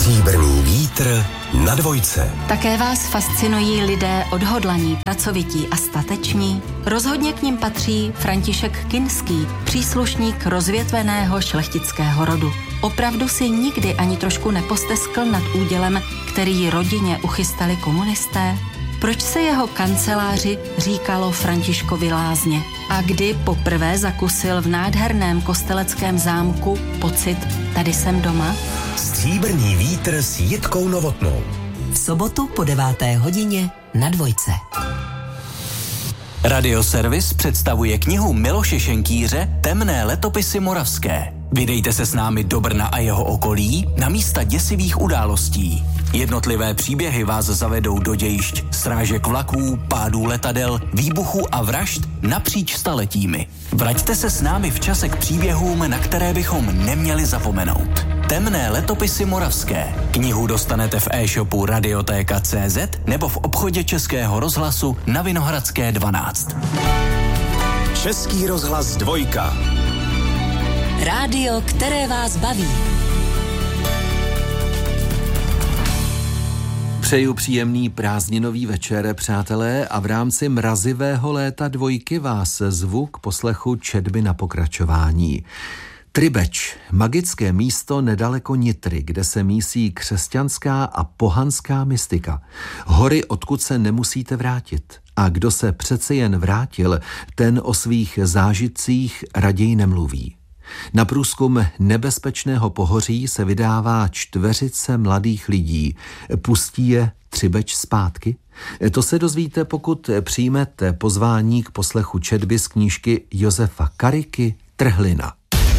Stříbrný vítr na Dvojce. Také vás fascinují lidé odhodlaní, pracovití a stateční? Rozhodně k nim patří František Kinský, příslušník rozvětveného šlechtického rodu. Opravdu si nikdy ani trošku neposteskl nad údělem, který rodině uchystali komunisté? Proč se jeho kanceláři říkalo Františkovi lázně? A kdy poprvé zakusil v nádherném kosteleckém zámku pocit, tady jsem doma? Stříbrný vítr s Jitkou Novotnou. V sobotu po 9. hodině na Dvojce. Radioservis představuje knihu Miloše Šenkýře Temné letopisy moravské. Vydejte se s námi do Brna a jeho okolí na místa děsivých událostí. Jednotlivé příběhy vás zavedou do dějišť srážek vlaků, pádů letadel, výbuchů a vražd napříč staletími. Vraťte se s námi v čase k příběhům, na které bychom neměli zapomenout. Temné letopisy moravské. Knihu dostanete v e-shopu Radiotéka.cz nebo v obchodě Českého rozhlasu na Vinohradské 12. Český rozhlas Dvojka. Rádio, které vás baví. Přeju příjemný prázdninový večer, přátelé, a v rámci mrazivého léta Dvojky vás zvu k poslechu četby na pokračování. Tribeč, magické místo nedaleko Nitry, kde se mísí křesťanská a pohanská mystika. Hory, odkud se nemusíte vrátit. A kdo se přece jen vrátil, ten o svých zážitcích raději nemluví. Na průzkum nebezpečného pohoří se vydává čtveřice mladých lidí. Pustí je Tribeč zpátky? To se dozvíte, pokud přijmete pozvání k poslechu četby z knížky Josefa Kariky Trhlina.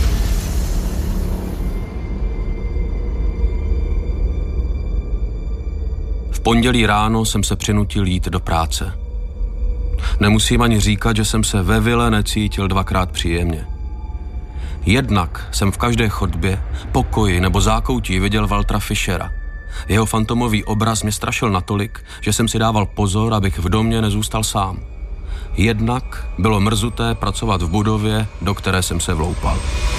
V pondělí ráno jsem se přinutil jít do práce. Nemusím ani říkat, že jsem se ve vile necítil dvakrát příjemně. Jednak jsem v každé chodbě, pokoji nebo zákoutí viděl Waltera Fischera. Jeho fantomový obraz mě strašil natolik, že jsem si dával pozor, abych v domě nezůstal sám. Jednak bylo mrzuté pracovat v budově, do které jsem se vloupal.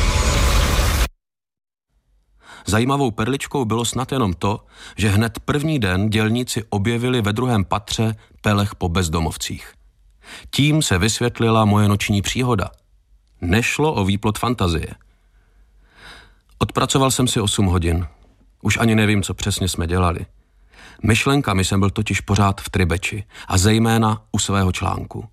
Zajímavou perličkou bylo snad jenom to, že hned první den dělníci objevili ve druhém patře pelech po bezdomovcích. Tím se vysvětlila moje noční příhoda. Nešlo o výplod fantazie. Odpracoval jsem si 8 hodin. Už ani nevím, co přesně jsme dělali. Myšlenkami jsem byl totiž pořád v Tribeči a zejména u svého článku.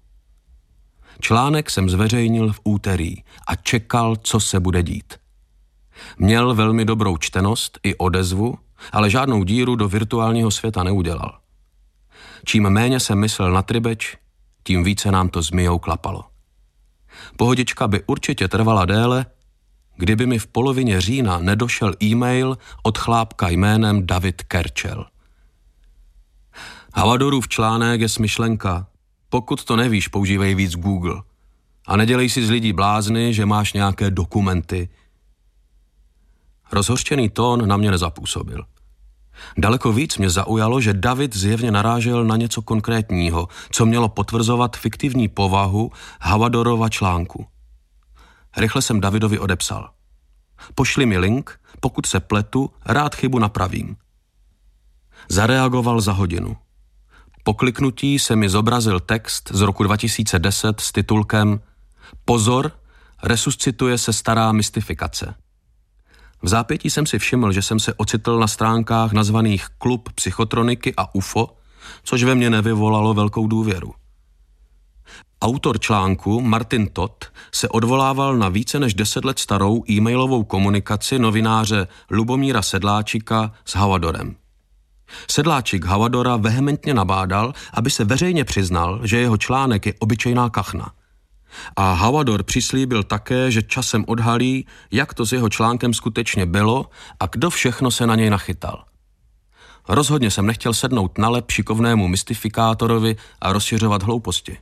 Článek jsem zveřejnil v úterý a čekal, co se bude dít. Měl velmi dobrou čtenost i odezvu, ale žádnou díru do virtuálního světa neudělal. Čím méně jsem myslel na Tribeč, tím více nám to zmijou klapalo. Pohodička by určitě trvala déle, kdyby mi v polovině října nedošel e-mail od chlápka jménem David Kerčel. Havadorův článek je smyšlenka. Pokud to nevíš, používej víc Google. A nedělej si z lidí blázny, že máš nějaké dokumenty. Rozhořčený tón na mě nezapůsobil. Daleko víc mě zaujalo, že David zjevně narážel na něco konkrétního, co mělo potvrzovat fiktivní povahu Havadorova článku. Rychle jsem Davidovi odepsal. Pošli mi link, pokud se pletu, rád chybu napravím. Zareagoval za hodinu. Po kliknutí se mi zobrazil text z roku 2010 s titulkem Pozor, resuscituje se stará mystifikace. V zápětí jsem si všiml, že jsem se ocitl na stránkách nazvaných Klub psychotroniky a UFO, což ve mně nevyvolalo velkou důvěru. Autor článku, Martin Todt, se odvolával na více než 10 let starou e-mailovou komunikaci novináře Lubomíra Sedláčika s Havadorem. Sedláčik Havadora vehementně nabádal, aby se veřejně přiznal, že jeho článek je obyčejná kachna. A Havador přislíbil také, že časem odhalí, jak to s jeho článkem skutečně bylo a kdo všechno se na něj nachytal. Rozhodně jsem nechtěl sednout na lep šikovnému mystifikátorovi a rozšiřovat hlouposti.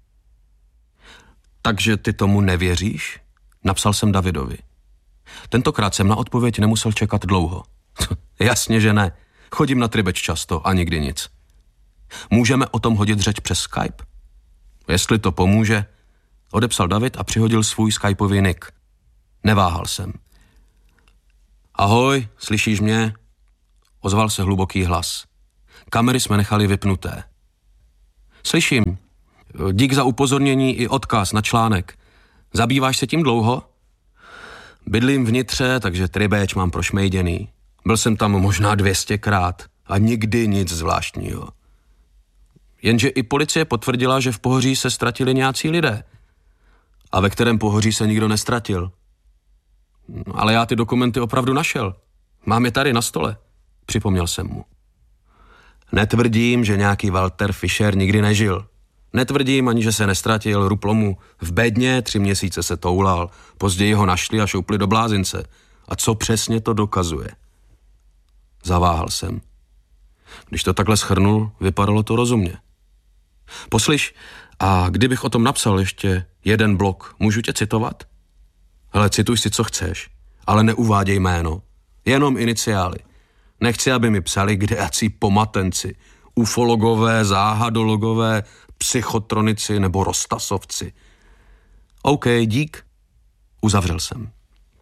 Takže ty tomu nevěříš? Napsal jsem Davidovi. Tentokrát jsem na odpověď nemusel čekat dlouho. Jasně, že ne. Chodím na Tribeč často a nikdy nic. Můžeme o tom hodit řeč přes Skype? Jestli to pomůže, odepsal David a přihodil svůj skypový nick. Neváhal jsem. Ahoj, slyšíš mě? ozval se hluboký hlas. Kamery jsme nechali vypnuté. Slyším. Dík za upozornění i odkaz na článek. Zabýváš se tím dlouho? Bydlím vnitře, takže Tribeč mám prošmejděný. Byl jsem tam možná 200krát a nikdy nic zvláštního. Jenže i policie potvrdila, že v Pohoří se ztratili nějací lidé. A ve kterém Pohoří se nikdo nestratil. Ale já ty dokumenty opravdu našel. Mám je tady na stole, připomněl jsem mu. Netvrdím, že nějaký Walter Fischer nikdy nežil. Netvrdím ani, že se nestratil, ruplo mu v bedně, 3 měsíce se toulal, později ho našli a šoupli do blázince. A co přesně to dokazuje? Zaváhal jsem. Když to takhle shrnul, vypadalo to rozumně. Poslyš, a kdybych o tom napsal ještě jeden blok, můžu tě citovat? Hele, cituj si, co chceš, ale neuváděj jméno, jenom iniciály. Nechci, aby mi psali kdejací pomatenci, ufologové, záhadologové, psychotronici nebo roztasovci. OK, dík. Uzavřel jsem.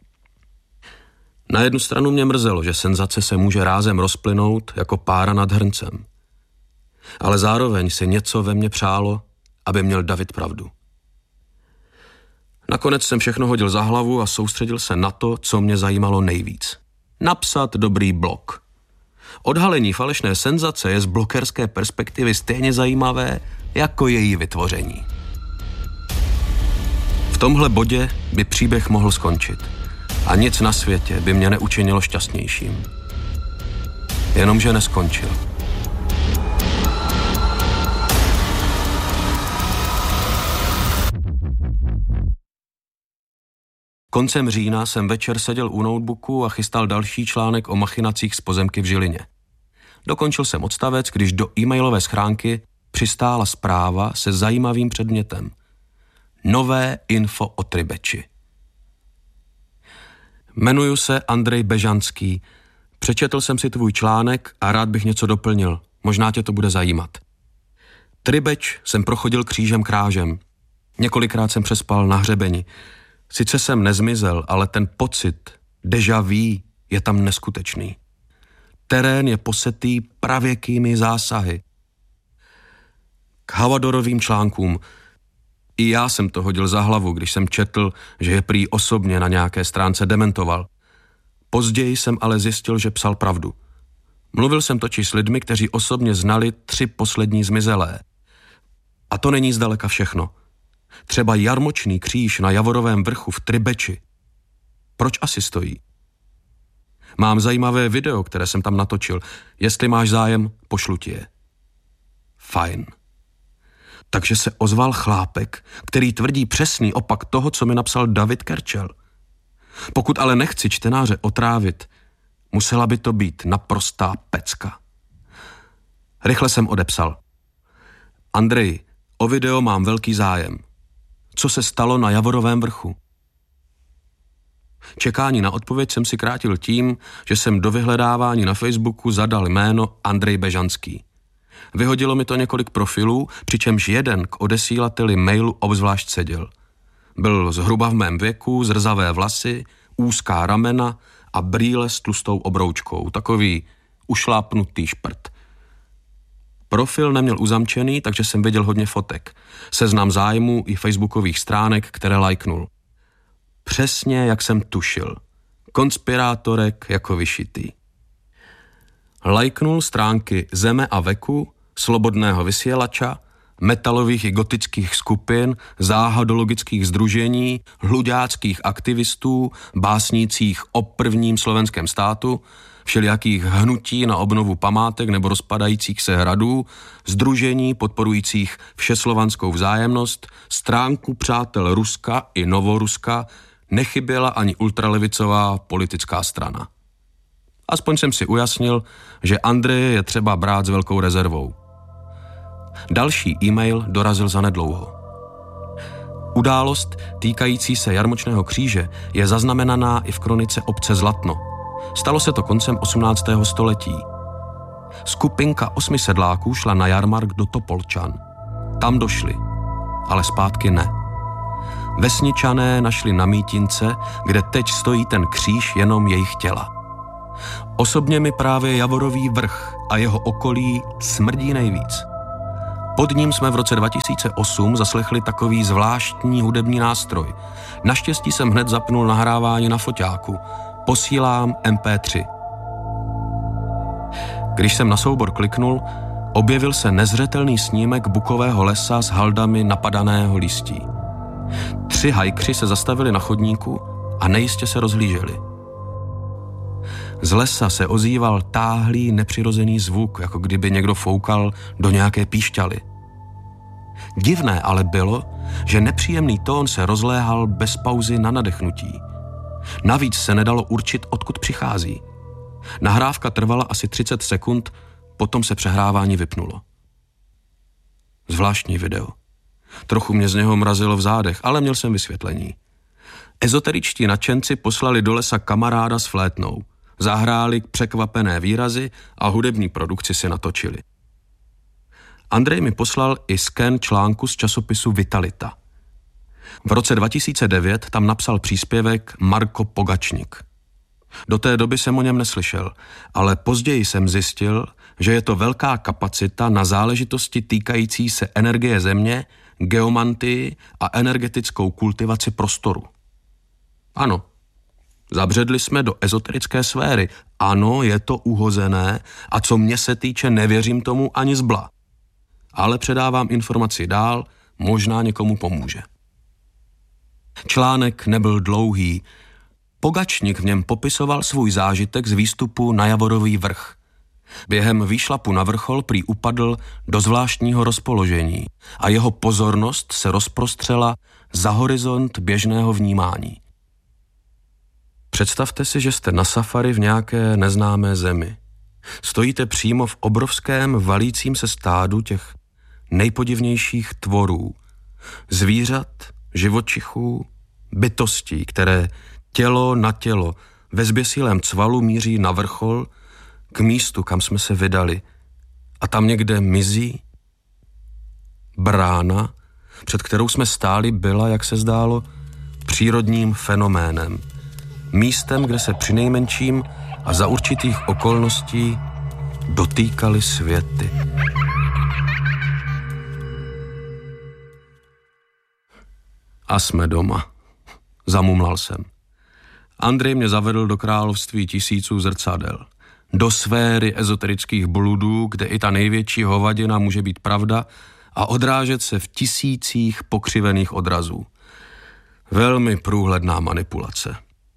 Na jednu stranu mě mrzelo, že senzace se může rázem rozplynout jako pára nad hrncem. Ale zároveň si něco ve mně přálo, aby měl David pravdu. Nakonec jsem všechno hodil za hlavu a soustředil se na to, co mě zajímalo nejvíc. Napsat dobrý blog. Odhalení falešné senzace je z blokerské perspektivy stejně zajímavé jako její vytvoření. V tomhle bodě by příběh mohl skončit a nic na světě by mě neučinilo šťastnějším. Jenomže neskončil. Koncem října jsem večer seděl u notebooku a chystal další článek o machinacích s pozemky v Žilině. Dokončil jsem odstavec, když do e-mailové schránky přistála zpráva se zajímavým předmětem. Nové info o Tribeči. Jmenuji se Andrej Bežanský. Přečetl jsem si tvůj článek a rád bych něco doplnil. Možná tě to bude zajímat. Tribeč jsem prochodil křížem krážem. Několikrát jsem přespal na hřebeni. Sice jsem nezmizel, ale ten pocit déjà vu je tam neskutečný. Terén je posetý pravěkými zásahy. K Havadorovým článkům. I já jsem to hodil za hlavu, když jsem četl, že je prý osobně na nějaké stránce dementoval. Později jsem ale zjistil, že psal pravdu. Mluvil jsem totiž s lidmi, kteří osobně znali 3 poslední zmizelé. A to není zdaleka všechno. Třeba jarmočný kříž na Javorovém vrchu v Tribeči. Proč asi stojí? Mám zajímavé video, které jsem tam natočil. Jestli máš zájem, pošlu ti je. Fajn. Takže se ozval chlápek, který tvrdí přesný opak toho, co mi napsal David Kerčel. Pokud ale nechci čtenáře otrávit, musela by to být naprostá pecka. Rychle jsem odepsal. Andrej, o video mám velký zájem. Co se stalo na Javorovém vrchu? Čekání na odpověď jsem si krátil tím, že jsem do vyhledávání na Facebooku zadal jméno Andrej Bežanský. Vyhodilo mi to několik profilů, přičemž jeden k odesílateli mailu obzvlášť seděl. Byl zhruba v mém věku, zrzavé vlasy, úzká ramena a brýle s tlustou obroučkou, takový ušlápnutý šprt. Profil neměl uzamčený, takže jsem viděl hodně fotek. Seznam zájmů i facebookových stránek, které lajknul. Přesně jak jsem tušil. Konspirátorek jako vyšitý. Lajknul stránky Zeme a veku, Slobodného vysílača, metalových i gotických skupin, záhadologických sdružení, hluďáckých aktivistů, básnících o prvním slovenském státu, všelijakých hnutí na obnovu památek nebo rozpadajících se hradů, sdružení podporujících všeslovanskou vzájemnost, stránku přátel Ruska i Novoruska, nechyběla ani ultralevicová politická strana. Aspoň jsem si ujasnil, že Andreje je třeba brát s velkou rezervou. Další e-mail dorazil zanedlouho. Událost týkající se Jarmočného kříže je zaznamenaná i v kronice obce Zlatno. Stalo se to koncem 18. století. Skupinka 8 sedláků šla na jarmark do Topolčan. Tam došli, ale zpátky ne. Vesničané našli na mítince, kde teď stojí ten kříž, jenom jejich těla. Osobně mi právě Javorový vrch a jeho okolí smrdí nejvíc. Pod ním jsme v roce 2008 zaslechli takový zvláštní hudební nástroj. Naštěstí jsem hned zapnul nahrávání na foťáku. Posílám MP3. Když jsem na soubor kliknul, objevil se nezřetelný snímek bukového lesa s haldami napadaného listí. 3 hajkři se zastavili na chodníku a nejistě se rozhlíželi. Z lesa se ozýval táhlý, nepřirozený zvuk, jako kdyby někdo foukal do nějaké píšťaly. Divné ale bylo, že nepříjemný tón se rozléhal bez pauzy na nadechnutí. Navíc se nedalo určit, odkud přichází. Nahrávka trvala asi 30 sekund, potom se přehrávání vypnulo. Zvláštní video. Trochu mě z něho mrazilo v zádech, ale měl jsem vysvětlení. Ezoteričtí nadšenci poslali do lesa kamaráda s flétnou. Zahráli překvapené výrazy a hudební produkci si natočili. Andrej mi poslal i sken článku z časopisu Vitalita. V roce 2009 tam napsal příspěvek Marko Pogačnik. Do té doby jsem o něm neslyšel, ale později jsem zjistil, že je to velká kapacita na záležitosti týkající se energie země, geomantii a energetickou kultivaci prostoru. Ano, zabředli jsme do ezoterické sféry. Ano, je to uhozené a co mě se týče, nevěřím tomu ani zbla. Ale předávám informaci dál, možná někomu pomůže. Článek nebyl dlouhý. Pogačnik v něm popisoval svůj zážitek z výstupu na Javorový vrch. Během výšlapu na vrchol prý upadl do zvláštního rozpoložení a jeho pozornost se rozprostřela za horizont běžného vnímání. Představte si, že jste na safari v nějaké neznámé zemi. Stojíte přímo v obrovském valícím se stádu těch nejpodivnějších tvorů, zvířat, živočichů, bytostí, které tělo na tělo ve zběsilém cvalu míří na vrchol k místu, kam jsme se vydali. A tam někde mizí. Brána, před kterou jsme stáli, byla, jak se zdálo, přírodním fenoménem. Místem, kde se přinejmenším a za určitých okolností dotýkaly světy. A jsme doma. Zamumlal jsem. Andrej mě zavedl do království tisíců zrcadel. Do sféry ezoterických bludů, kde i ta největší hovadina může být pravda a odrážet se v tisících pokřivených odrazů. Velmi průhledná manipulace.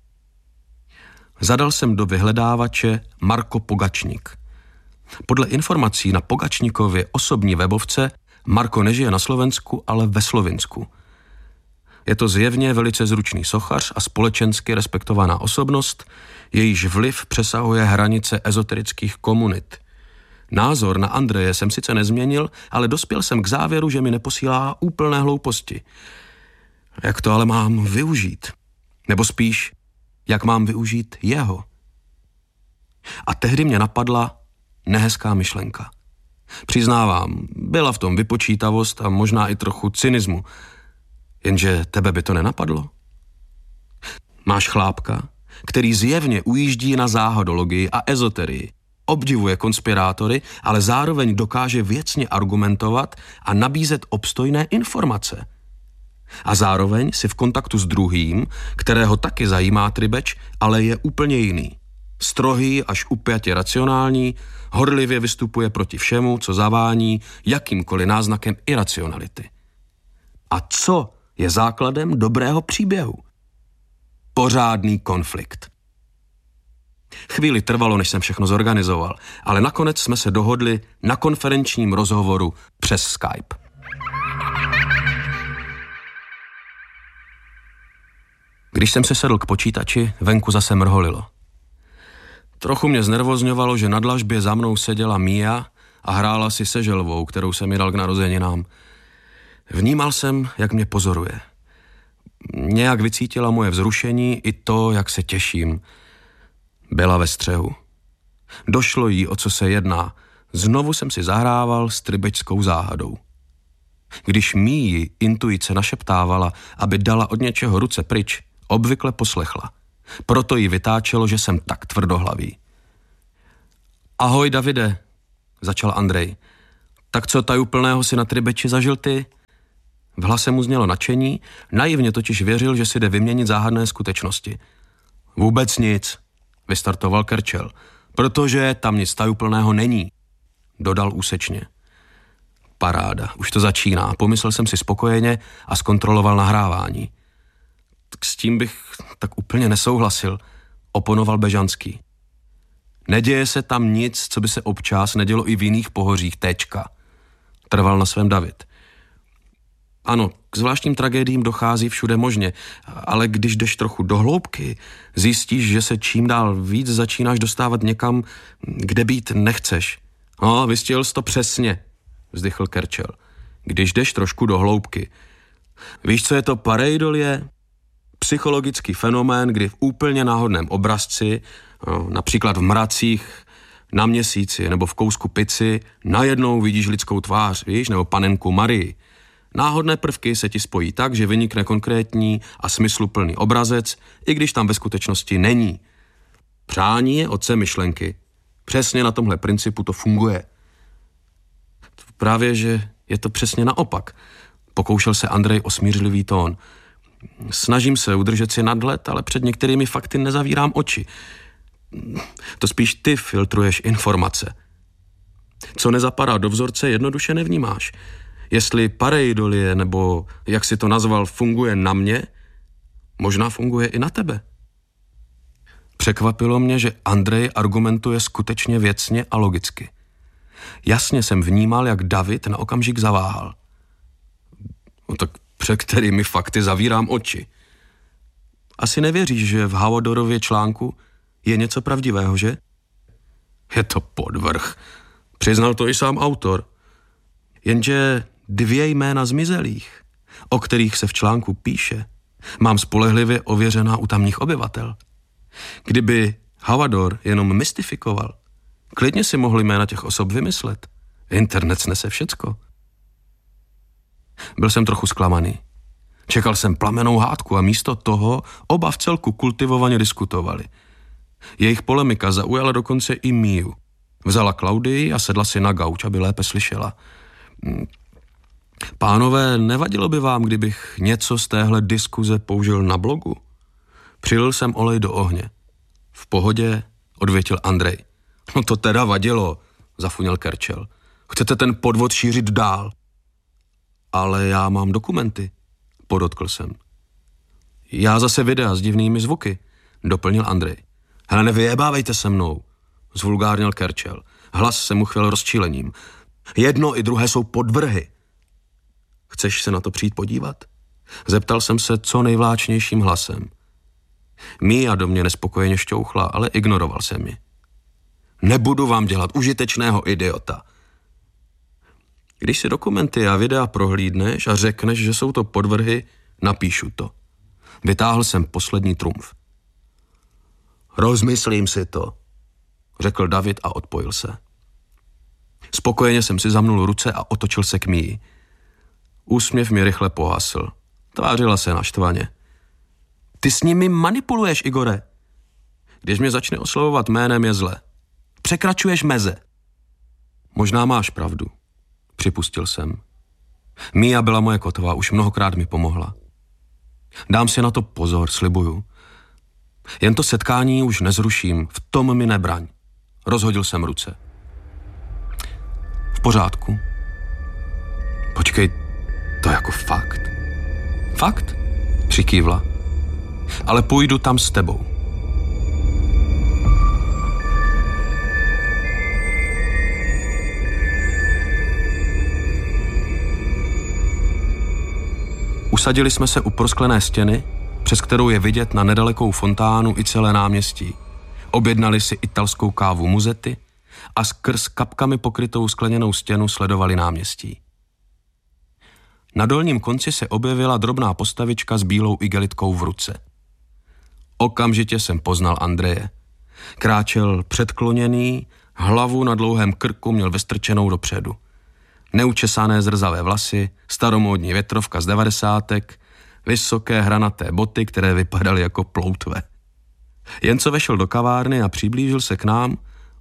Zadal jsem do vyhledávače Marko Pogačnik. Podle informací na Pogačnikově osobní webovce Marko nežije na Slovensku, ale ve Slovinsku. Je to zjevně velice zručný sochař a společensky respektovaná osobnost, jejíž vliv přesahuje hranice ezoterických komunit. Názor na Andreje jsem sice nezměnil, ale dospěl jsem k závěru, že mi neposílá úplné hlouposti. Jak to ale mám využít? Nebo spíš, jak mám využít jeho? A tehdy mě napadla nehezká myšlenka. Přiznávám, byla v tom vypočítavost a možná i trochu cynismu. Jenže tebe by to nenapadlo? Máš chlápka, který zjevně ujíždí na záhadologii a ezoterii, obdivuje konspirátory, ale zároveň dokáže věcně argumentovat a nabízet obstojné informace. A zároveň si v kontaktu s druhým, kterého taky zajímá Tribeč, ale je úplně jiný. Strohý až upjatě racionální, horlivě vystupuje proti všemu, co zavání jakýmkoliv náznakem iracionality. A co je základem dobrého příběhu? Pořádný konflikt. Chvíli trvalo, než jsem všechno zorganizoval, ale nakonec jsme se dohodli na konferenčním rozhovoru přes Skype. Když jsem se sedl k počítači, venku zase mrholilo. Trochu mě znervozňovalo, že na dlažbě za mnou seděla Mia a hrála si se želvou, kterou jsem mi dal k narozeninám. Vnímal jsem, jak mě pozoruje. Nějak vycítila moje vzrušení i to, jak se těším. Byla ve střehu. Došlo jí, o co se jedná. Znovu jsem si zahrával s tribečskou záhadou. Když Míji intuice našeptávala, aby dala od něčeho ruce pryč, obvykle poslechla. Proto jí vytáčelo, že jsem tak tvrdohlavý. Ahoj, Davide, začal Andrej. Tak co tajuplného si na Tribeči zažil ty? V hlase mu znělo nadšení, naivně totiž věřil, že si jde vyměnit záhadné skutečnosti. Vůbec nic, vystartoval Kerčel, protože tam nic tajuplného není, dodal úsečně. Paráda, už to začíná, pomyslel jsem si spokojeně a zkontroloval nahrávání. Tak s tím bych tak úplně nesouhlasil, oponoval Bežanský. Neděje se tam nic, co by se občas nedělo i v jiných pohořích, tečka. Trval na svém David. Ano, k zvláštním tragédiím dochází všude možně, ale když jdeš trochu do hloubky, zjistíš, že se čím dál víc začínáš dostávat někam, kde být nechceš. No, vystihl jsi to přesně, vzdychl Kerčel. Když jdeš trošku do hloubky. Víš, co je to pareidolie? Psychologický fenomén, kdy v úplně náhodném obrazci, například v mracích, na Měsíci nebo v kousku pici, najednou vidíš lidskou tvář, víš, nebo panenku Marii. Náhodné prvky se ti spojí tak, že vynikne konkrétní a smysluplný obrazec, i když tam ve skutečnosti není. Přání je otcem myšlenky. Přesně na tomhle principu to funguje. Právě, že je to přesně naopak. Pokoušel se Andrej o smířlivý tón. Snažím se udržet si nadhled, ale před některými fakty nezavírám oči. To spíš ty filtruješ informace. Co nezapadá do vzorce, jednoduše nevnímáš. Jestli pareidolie, nebo jak si to nazval, funguje na mě, možná funguje i na tebe. Překvapilo mě, že Andrej argumentuje skutečně věcně a logicky. Jasně jsem vnímal, jak David na okamžik zaváhal. No tak před kterými fakty zavírám oči. Asi nevěříš, že v Howadorově článku je něco pravdivého, že? Je to podvrh. Přiznal to i sám autor. Jenže 2 jména zmizelých, o kterých se v článku píše, mám spolehlivě ověřená u tamních obyvatel. Kdyby Howardor jenom mystifikoval, klidně si mohli jména těch osob vymyslet. Internet snese všecko. Byl jsem trochu zklamaný. Čekal jsem plamennou hádku a místo toho oba v celku kultivovaně diskutovali. Jejich polemika zaujala dokonce i Míju. Vzala Klaudii a sedla si na gauč, aby lépe slyšela. Pánové, nevadilo by vám, kdybych něco z téhle diskuze použil na blogu? Přilil jsem olej do ohně. V pohodě, odvětil Andrej. No to teda vadilo, zafuněl Kerčel. Chcete ten podvod šířit dál? Ale já mám dokumenty, podotkl jsem. Já zase videa s divnými zvuky, doplnil Andrej. Hele, nevyjebávejte se mnou, zvulgárnil Kerčel. Hlas se mu chvěl rozčílením. Jedno i druhé jsou podvrhy. Chceš se na to přijít podívat? Zeptal jsem se co nejvláčnějším hlasem. Míja do mě nespokojeně šťouchla, ale ignoroval jsem ji. Nebudu vám dělat užitečného idiota. Když si dokumenty a videa prohlídneš a řekneš, že jsou to podvrhy, napíšu to. Vytáhl jsem poslední trumf. Rozmyslím si to, řekl David a odpojil se. Spokojeně jsem si zamnul ruce a otočil se k Míji. Úsměv mi rychle pohasl. Tvářila se naštvaně. Ty s nimi manipuluješ, Igore. Když mě začne oslovovat jménem, je zle. Překračuješ meze. Možná máš pravdu, připustil jsem. Míja byla moje kotová, už mnohokrát mi pomohla. Dám si na to pozor, slibuju. Jen to setkání už nezruším, v tom mi nebraň. Rozhodil jsem ruce. V pořádku. Počkej, to je jako fakt. Fakt? Přikývla. Ale půjdu tam s tebou. Usadili jsme se u prosklené stěny, přes kterou je vidět na nedalekou fontánu i celé náměstí. Objednali si italskou kávu Muzetti a skrz kapkami pokrytou skleněnou stěnu sledovali náměstí. Na dolním konci se objevila drobná postavička s bílou igelitkou v ruce. Okamžitě jsem poznal Andreje. Kráčel předkloněný, hlavu na dlouhém krku měl vestrčenou dopředu. Neučesané zrzavé vlasy, staromódní větrovka z 90, vysoké hranaté boty, které vypadaly jako ploutve. Jen co vešel do kavárny a přiblížil se k nám,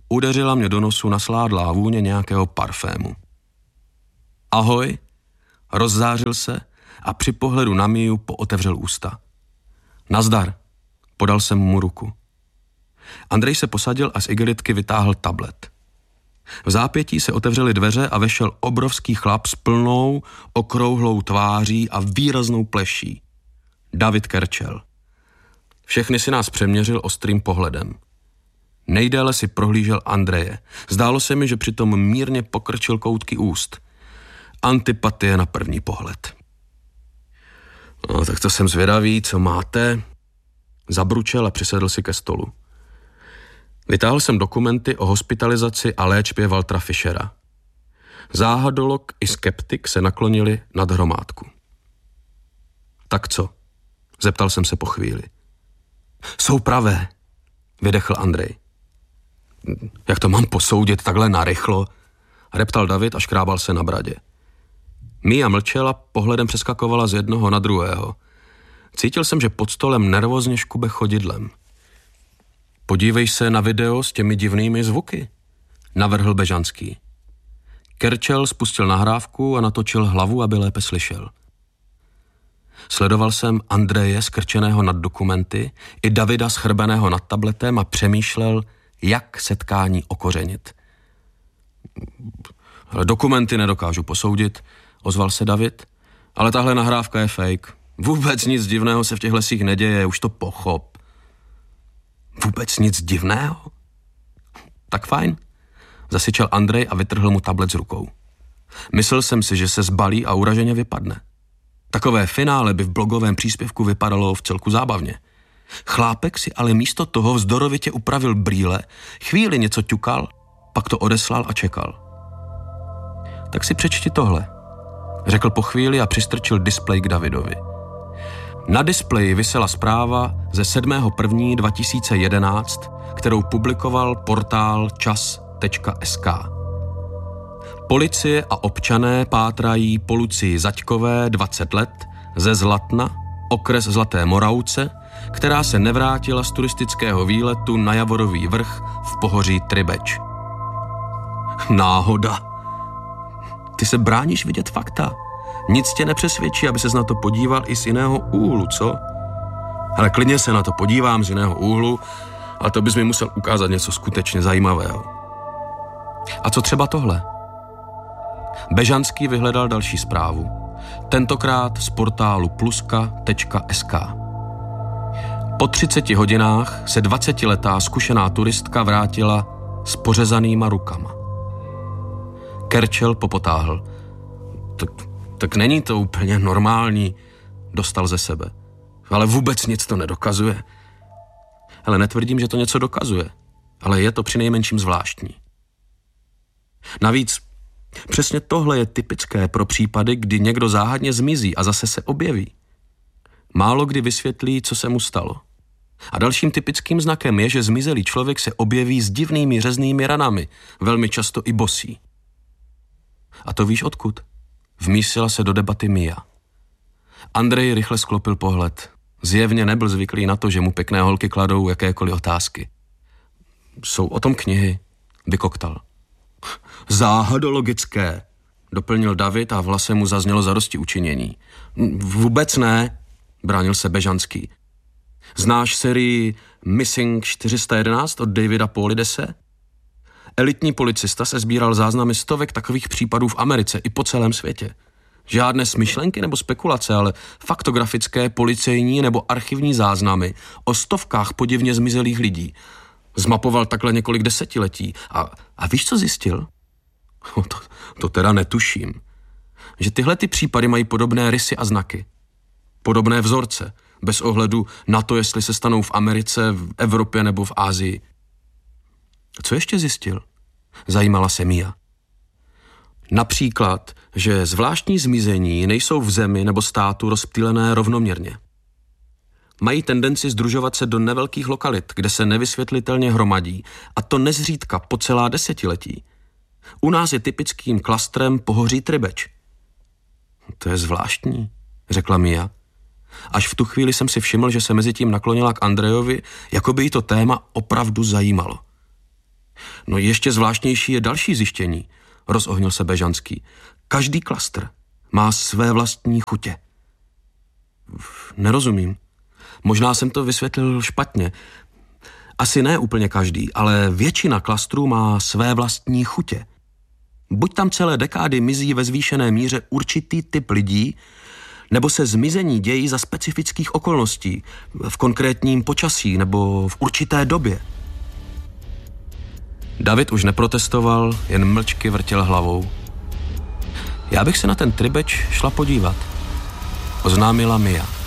udeřila mě do nosu nasládlá vůně nějakého parfému. Ahoj, rozzářil se a při pohledu na Miu pootevřel ústa. Nazdar, podal jsem mu ruku. Andrej se posadil a z igelitky vytáhl tablet. V zápětí se otevřely dveře a vešel obrovský chlap s plnou, okrouhlou tváří a výraznou pleší. David Kerčel. Všechny si nás přeměřil ostrým pohledem. Nejdéle si prohlížel Andreje. Zdálo se mi, že přitom mírně pokrčil koutky úst. Antipatie na první pohled. No, tak to jsem zvědavý, co máte? Zabručel a přisedl si ke stolu. Vytáhl jsem dokumenty o hospitalizaci a léčbě Waltera Fischera. Záhadolog i skeptik se naklonili nad hromádku. Tak co? Zeptal jsem se po chvíli. Jsou pravé, vydechl Andrej. Jak to mám posoudit takhle narychlo? Reptal David a škrábal se na bradě. Mia mlčela, pohledem přeskakovala z jednoho na druhého. Cítil jsem, že pod stolem nervózně škube chodidlem. Podívej se na video s těmi divnými zvuky, navrhl Bežanský. Kerčel spustil nahrávku a natočil hlavu, aby lépe slyšel. Sledoval jsem Andreje skrčeného nad dokumenty i Davida schrbeného nad tabletem a přemýšlel, jak setkání okořenit. Dokumenty nedokážu posoudit, ozval se David, ale tahle nahrávka je fake. Vůbec nic divného se v těch lesích neděje, už to pochop. Vůbec nic divného? Tak fajn, zasyčel Andrej a vytrhl mu tablet z rukou. Myslel jsem si, že se zbalí a uraženě vypadne. Takové finále by v blogovém příspěvku vypadalo vcelku zábavně. Chlápek si ale místo toho vzdorovitě upravil brýle, chvíli něco ťukal, pak to odeslal a čekal. Tak si přečti tohle, řekl po chvíli a přistrčil displej k Davidovi. Na displeji visela zpráva ze 7.1.2011, kterou publikoval portál čas.sk. Policie a občané pátrají po Lucii Zaďkové 20 let ze Zlatna, okres Zlaté Moravce, která se nevrátila z turistického výletu na Javorový vrch v pohoří Tribeč. Náhoda. Ty se bráníš vidět fakta. Nic tě nepřesvědčí, aby ses na to podíval i z jiného úhlu, co? Ale klidně se na to podívám z jiného úhlu, ale to bys mi musel ukázat něco skutečně zajímavého. A co třeba tohle? Bežanský vyhledal další zprávu. Tentokrát z portálu pluska.sk. Po 30 hodinách se 20letá zkušená turistka vrátila s pořezanýma rukama. Kerčel popotáhl. Tak není to úplně normální, dostal ze sebe. Ale vůbec nic to nedokazuje. Ale netvrdím, že to něco dokazuje, ale je to přinejmenším zvláštní. Navíc přesně tohle je typické pro případy, kdy někdo záhadně zmizí a zase se objeví. Málo kdy vysvětlí, co se mu stalo. A dalším typickým znakem je, že zmizelý člověk se objeví s divnými řeznými ranami, velmi často i bosý. A to víš odkud? Vmísila se do debaty Mia. Andrej rychle sklopil pohled. Zjevně nebyl zvyklý na to, že mu pěkné holky kladou jakékoliv otázky. Jsou o tom knihy, vykoktal. Záhadologické, doplnil David a v hlase mu zaznělo zadosti učinění. Vůbec ne, bránil se Bežanský. Znáš sérii Missing 411 od Davida Paulidese? Elitní policista se sbíral záznamy stovek takových případů v Americe i po celém světě. Žádné smyšlenky nebo spekulace, ale faktografické, policejní nebo archivní záznamy o stovkách podivně zmizelých lidí. Zmapoval takhle několik desetiletí. A víš, co zjistil? To teda netuším. Že tyhle ty případy mají podobné rysy a znaky. Podobné vzorce, bez ohledu na to, jestli se stanou v Americe, v Evropě nebo v Asii. Co ještě zjistil? Zajímala se Mia. Například, že zvláštní zmizení nejsou v zemi nebo státu rozptýlené rovnoměrně. Mají tendenci sdružovat se do nevelkých lokalit, kde se nevysvětlitelně hromadí, a to nezřídka po celá desetiletí. U nás je typickým klastrem pohoří Tribeč. To je zvláštní, řekla Mia. Až v tu chvíli jsem si všiml, že se mezi tím naklonila k Andrejovi, jako by jí to téma opravdu zajímalo. No ještě zvláštnější je další zjištění, rozohnil se Bežanský. Každý klastr má své vlastní chutě. Nerozumím. Možná jsem to vysvětlil špatně. Asi ne úplně každý, ale většina klastrů má své vlastní chutě. Buď tam celé dekády mizí ve zvýšené míře určitý typ lidí, nebo se zmizení dějí za specifických okolností, v konkrétním počasí nebo v určité době. David už neprotestoval, jen mlčky vrtěl hlavou. Já bych se na ten Tribeč šla podívat, oznámila Mia.